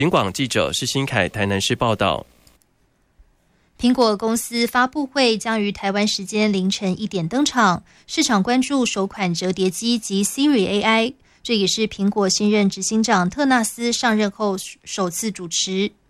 警广记者施新凯台南市报道。 苹果公司发布会将于台湾时间凌晨1点登场，市场关注首款折叠机及 Siri AI， 这也是苹果新任执行长特纳斯上任后首次主持。